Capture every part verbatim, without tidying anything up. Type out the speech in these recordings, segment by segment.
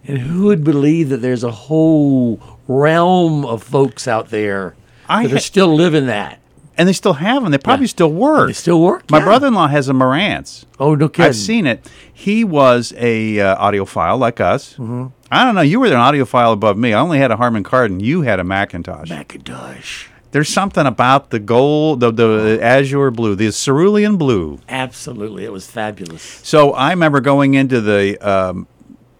And who would believe that there's a whole realm of folks out there I that ha- are still living that? And they still have them. They probably Yeah. still work. They still work? My Yeah. brother-in-law has a Marantz. Oh, no kidding. I've seen it. He was a uh, audiophile like us. Mm-hmm. I don't know. You were an audiophile above me. I only had a Harman Kardon. You had a Macintosh. Macintosh. There's something about the gold, the, the azure blue, the cerulean blue. Absolutely. It was fabulous. So I remember going into the um,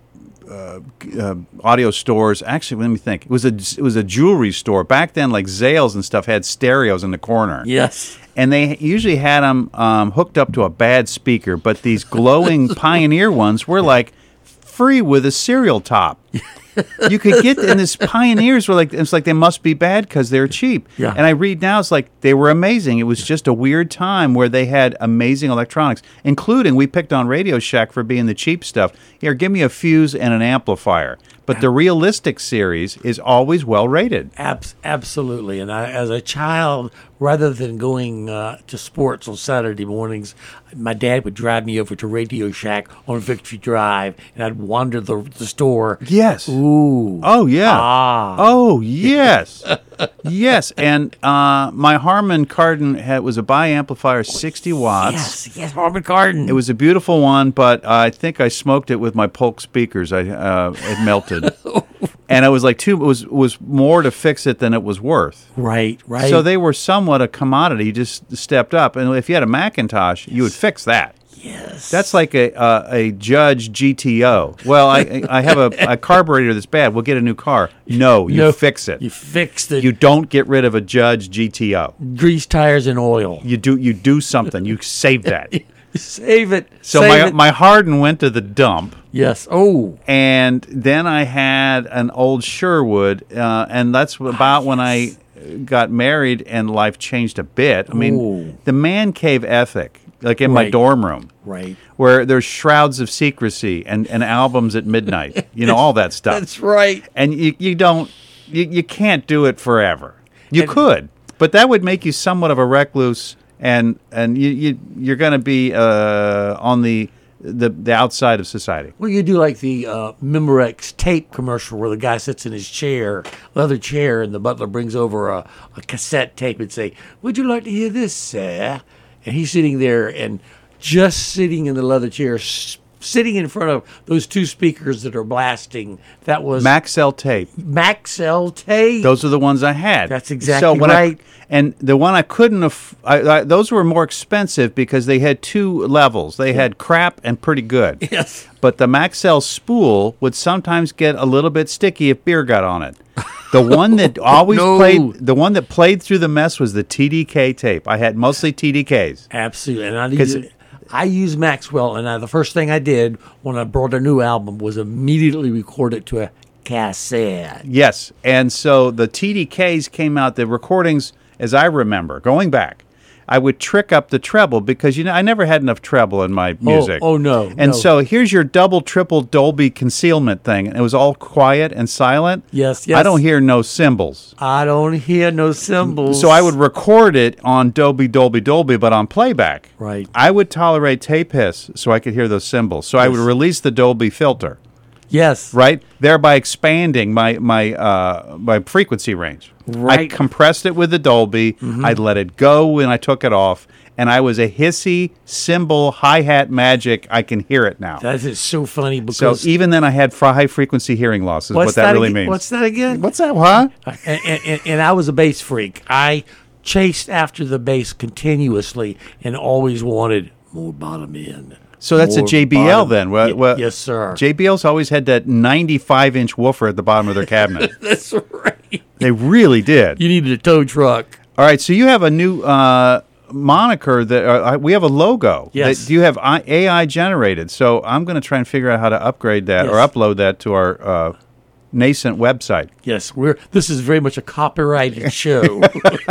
uh, uh, audio stores. Actually, let me think. It was a it was a jewelry store back then. Like Zales and stuff had stereos in the corner. Yes. And they usually had them um, hooked up to a bad speaker, but these glowing Pioneer ones were like free with a cereal top. You could get, and this Pioneers were like, it's like they must be bad because they're cheap. Yeah. And I read now, it's like they were amazing. It was just a weird time where they had amazing electronics, including, we picked on Radio Shack for being the cheap stuff. Here, give me a fuse and an amplifier. But the realistic series is always well rated. Abs- absolutely. And I, as a child, rather than going uh, to sports on Saturday mornings, my dad would drive me over to Radio Shack on Victory Drive, and I'd wander the, the store. Yes. Ooh. Oh, yeah. Ah. Oh, yes. Yes. And uh, my Harman Kardon had, was a bi-amplifier, sixty watts. Yes, yes, Harman Kardon. It was a beautiful one, but I think I smoked it with my Polk speakers. I uh, it melted, and it was like two. It was was more to fix it than it was worth. Right, right. So they were somewhat a commodity. You just stepped up, and if you had a Macintosh, you would fix that. Yes. That's like a uh, a Judge G T O. Well, I I have a, a carburetor that's bad. We'll get a new car. No, you No, fix it. You fixed it. You don't get rid of a Judge G T O. Grease tires and oil. You do you do something. You save that. Save it. So Save my it. my Hardin went to the dump. Yes. Oh. And then I had an old Sherwood, uh, and that's about when I got married and life changed a bit. I mean, Ooh. the man cave ethic, like in my Right. dorm room, Right. where there's shrouds of secrecy and, and albums at midnight, you know, all that stuff. That's right. And you, you don't, you, you can't do it forever. You And- could, but that would make you somewhat of a recluse, and and you, you you're going to be uh, on the, the the outside of society. Well, you do like the uh, Memorex tape commercial where the guy sits in his chair, leather chair, and the butler brings over a, a cassette tape and say, "Would you like to hear this, sir?" And he's sitting there and just sitting in the leather chair, s- sitting in front of those two speakers that are blasting. That was Maxell tape. Maxell tape. Those are the ones I had. That's exactly when right. I, and the one I couldn't aff- I, I, those were more expensive because they had two levels. They had crap and pretty good. Yes. But the Maxell spool would sometimes get a little bit sticky if beer got on it. The one that always No. played, the one that played through the mess was the T D K tape. I had mostly T D Ks. Absolutely. And I 'Cause- use, I use Maxwell, and I, the first thing I did when I brought a new album was immediately record it to a cassette. Yes, and so the T D Ks came out. The recordings, as I remember, going back, I would trick up the treble because you know I never had enough treble in my music. oh, no, And no. so here's your double, triple Dolby concealment thing, and it was all quiet and silent. Yes, yes. I don't hear no cymbals. I don't hear no cymbals. So I would record it on Dolby, Dolby, Dolby, but on playback. Right. I would tolerate tape hiss so I could hear those cymbals. So I would Yes. release the Dolby filter. Yes. Right, thereby expanding my my uh, my frequency range. I Right. compressed it with the Dolby. Mm-hmm. I let it go when I took it off, and I was a hissy cymbal hi hat magic. I can hear it now. That is so funny So because even then, I had fr- high frequency hearing loss. Is what's what that, really again? means. What's that again? What's that? Huh? and, and, and I was a bass freak. I chased after the bass continuously and always wanted more bottom end. So that's a More J B L bottom- then. Well, Ye- well, yes, sir. J B L's always had that ninety-five inch woofer at the bottom of their cabinet. That's right. They really did. You needed a tow truck. All right, so you have a new uh, moniker that uh, we have a logo. Yes. That you have I- A I generated. So I'm going to try and figure out how to upgrade that or Yes. upload that to our uh, nascent website. Yes, we're. This is very much a copyrighted show.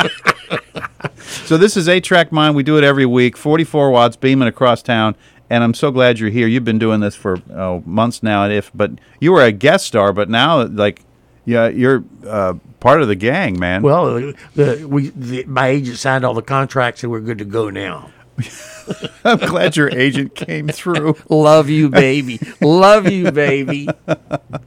So this is eight track Mind. We do it every week. forty-four watts beaming across town. And I'm so glad you're here. You've been doing this for oh, months now. And if but you were a guest star, but now like yeah, you're uh, part of the gang, man. Well, the, the, we the, my agent signed all the contracts, and we're good to go now. I'm glad your agent came through. Love you, baby. Love you, baby.